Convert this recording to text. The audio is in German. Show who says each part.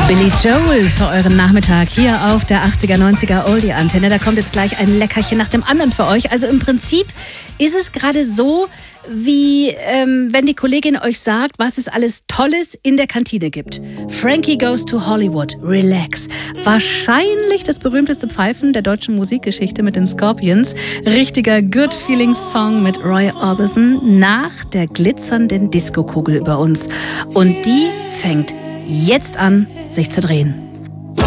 Speaker 1: Billy Joel für euren Nachmittag hier auf der 80er, 90er Oldie-Antenne. Da kommt jetzt gleich ein Leckerchen nach dem anderen für euch. Also im Prinzip ist es gerade so, wie wenn die Kollegin euch sagt, was es alles Tolles in der Kantine gibt. Frankie Goes to Hollywood, Relax. Wahrscheinlich das berühmteste Pfeifen der deutschen Musikgeschichte mit den Scorpions. Richtiger Good Feeling Song mit Roy Orbison nach der glitzernden Diskokugel über uns. Und die fängt jetzt an, sich zu drehen.